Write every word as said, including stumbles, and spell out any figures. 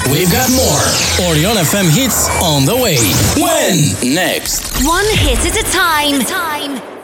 We've got more Orion F M hits on the way. When? Next. One hit at a time.